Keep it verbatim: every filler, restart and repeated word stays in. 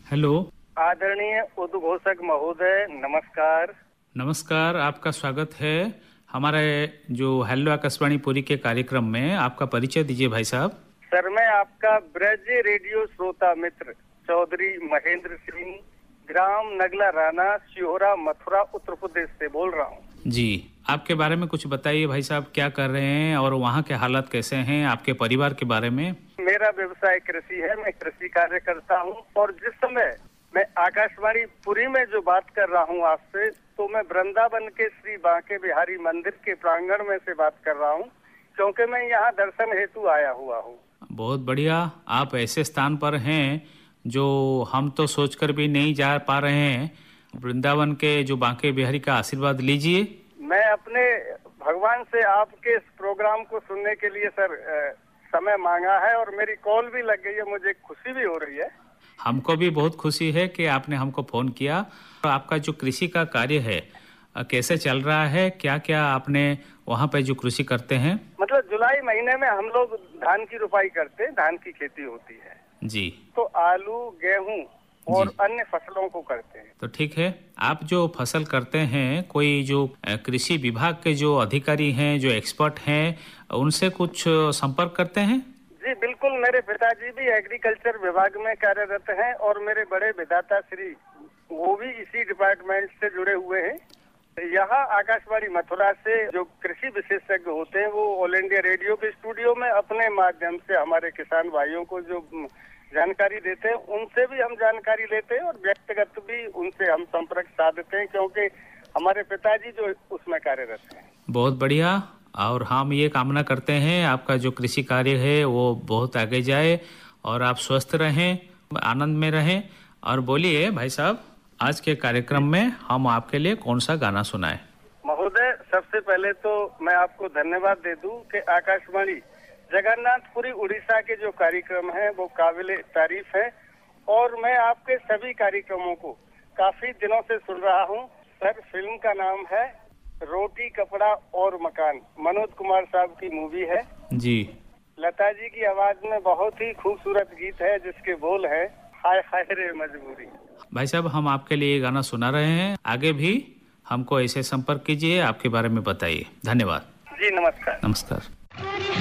Hello. आदरणीय उद्घोषक महोदय, नमस्कार। नमस्कार, आपका स्वागत है हमारे जो हेलो आकाशवाणी पुरी के कार्यक्रम में। आपका परिचय दीजिए भाई साहब। सर, मैं आपका ब्रज रेडियो श्रोता मित्र चौधरी महेंद्र सिंह, ग्राम नगला राना, शिहोरा, मथुरा, उत्तर प्रदेश से बोल रहा हूँ। जी, आपके बारे में कुछ बताइए भाई साहब, क्या कर रहे हैं और वहाँ के हालात कैसे हैं, आपके परिवार के बारे में। मेरा व्यवसाय कृषि है, मैं कृषि कार्य करता हूँ और जिस समय मैं आकाशवाणी पुरी में जो बात कर रहा हूँ आपसे, तो मैं वृंदावन के श्री बांके बिहारी मंदिर के प्रांगण में से बात कर रहा हूँ, क्योंकि मैं यहाँ दर्शन हेतु आया हुआ हूँ। बहुत बढ़िया, आप ऐसे स्थान पर हैं जो हम तो सोचकर भी नहीं जा पा रहे हैं। वृंदावन के जो बांके बिहारी का आशीर्वाद लीजिए। मैं अपने भगवान से आपके इस प्रोग्राम को सुनने के लिए सर समय मांगा है और मेरी कॉल भी लग गई है, मुझे खुशी भी हो रही है। हमको भी बहुत खुशी है कि आपने हमको फोन किया। तो आपका जो कृषि का कार्य है कैसे चल रहा है, क्या क्या आपने वहाँ पे जो कृषि करते हैं? मतलब जुलाई महीने में हम लोग धान की रुपाई करते हैं, धान की खेती होती है जी। तो आलू, गेहूं और अन्य फसलों को करते हैं। तो ठीक है, आप जो फसल करते हैं, कोई जो कृषि विभाग के जो अधिकारी हैं, जो एक्सपर्ट हैं, उनसे कुछ संपर्क करते हैं? जी बिल्कुल, मेरे पिताजी भी एग्रीकल्चर विभाग में कार्यरत हैं और मेरे बड़े विधाता श्री वो भी इसी डिपार्टमेंट से जुड़े हुए हैं। यहाँ आकाशवाणी मथुरा से जो कृषि विशेषज्ञ होते हैं वो ऑल इंडिया रेडियो के स्टूडियो में अपने माध्यम से हमारे किसान भाइयों को जो जानकारी देते हैं, उनसे भी हम जानकारी लेते हैं और व्यक्तिगत भी उनसे हम संपर्क साधते हैं, क्योंकि हमारे पिताजी जो उसमें कार्यरत हैं। बहुत बढ़िया, और हम ये कामना करते हैं आपका जो कृषि कार्य है वो बहुत आगे जाए और आप स्वस्थ रहें, आनंद में रहें। और बोलिए भाई साहब, आज के कार्यक्रम में हम आपके लिए कौन सा गाना सुनाएं? महोदय, सबसे पहले तो मैं आपको धन्यवाद दे दूं कि आकाशवाणी जगन्नाथपुरी उड़ीसा के जो कार्यक्रम है वो काबिले तारीफ है और मैं आपके सभी कार्यक्रमों को काफी दिनों से सुन रहा हूं। सर, फिल्म का नाम है रोटी कपड़ा और मकान, मनोज कुमार साहब की मूवी है जी। लता जी की आवाज में बहुत ही खूबसूरत गीत है जिसके बोल है हाय हाय रे मजबूरी। भाई साहब, हम आपके लिए ये गाना सुना रहे हैं, आगे भी हमको ऐसे संपर्क कीजिए, आपके बारे में बताइए। धन्यवाद जी। नमस्कार। नमस्कार।